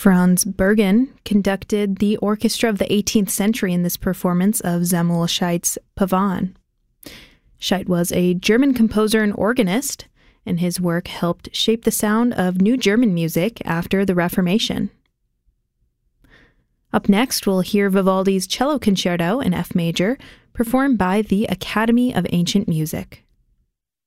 Franz Bergen conducted the orchestra of the 18th century in this performance of Samuel Scheidt's Pavane. Scheidt was a German composer and organist, and his work helped shape the sound of New German music after the Reformation. Up next, we'll hear Vivaldi's Cello Concerto in F major, performed by the Academy of Ancient Music.